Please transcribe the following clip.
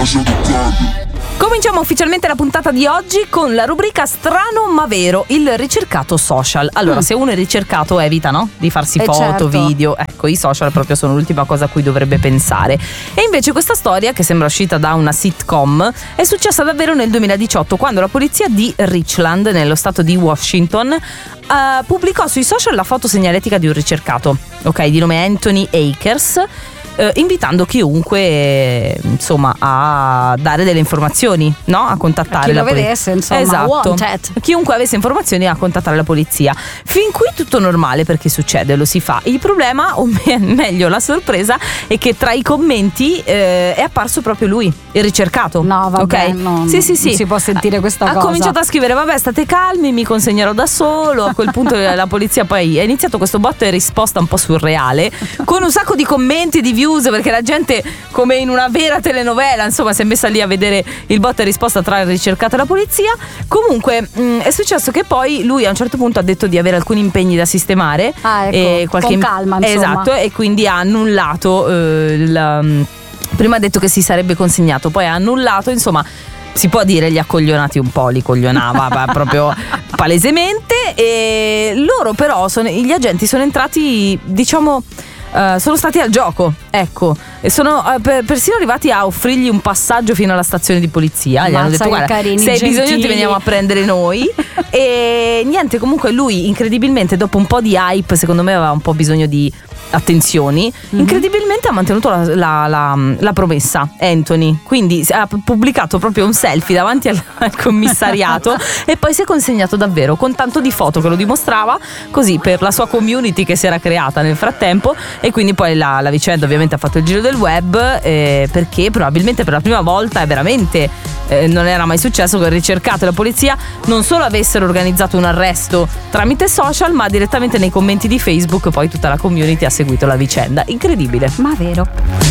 Cominciamo ufficialmente la puntata di oggi con la rubrica Strano ma vero, il ricercato social. Allora, se uno è ricercato evita, no? Di farsi foto, certo. video. Ecco, i social proprio sono l'ultima cosa a cui dovrebbe pensare. E invece questa storia, che sembra uscita da una sitcom, è successa davvero nel 2018, quando la polizia di Richland, nello stato di Washington, pubblicò sui social la foto segnaletica di un ricercato, ok, di nome Anthony Akers, invitando chiunque insomma a dare delle informazioni, no? A contattare chi la lo vedesse, insomma, esatto. wanted. Chiunque avesse informazioni a contattare la polizia. Fin qui tutto normale, perché succede, lo si fa. Il problema, o meglio la sorpresa, è che tra i commenti è apparso proprio lui, il ricercato. No, vabbè, okay? no, sì, non si può sentire questa ha cosa. Ha cominciato a scrivere: vabbè, state calmi, mi consegnerò da solo. A quel punto la polizia poi ha iniziato questo botta e risposta un po' surreale, con un sacco di commenti, di views, perché la gente, come in una vera telenovela, insomma, si è messa lì a vedere il botta e risposta tra il ricercato e la polizia. Comunque è successo che poi lui a un certo punto ha detto di avere alcuni impegni da sistemare, ecco, con calma, insomma. esatto, e quindi ha annullato prima ha detto che si sarebbe consegnato, poi ha annullato, insomma. Si può dire gli ha coglionati un po', li coglionava proprio palesemente. E loro però, gli agenti sono entrati, diciamo, sono stati al gioco, ecco, e sono persino arrivati a offrirgli un passaggio fino alla stazione di polizia. Gli hanno detto: guarda, carini, se hai bisogno gentili, ti veniamo a prendere noi. E niente, comunque lui incredibilmente, dopo un po' di hype, secondo me aveva un po' bisogno di attenzioni, incredibilmente ha mantenuto la promessa, Anthony. Quindi ha pubblicato proprio un selfie davanti al commissariato e poi si è consegnato davvero, con tanto di foto che lo dimostrava, così per la sua community che si era creata nel frattempo. E quindi poi la vicenda ovviamente ha fatto il giro del web, perché probabilmente per la prima volta veramente non era mai successo che il ricercato e la polizia non solo avessero organizzato un arresto tramite social, ma direttamente nei commenti di Facebook poi tutta la community ha seguito la vicenda. Incredibile, ma vero.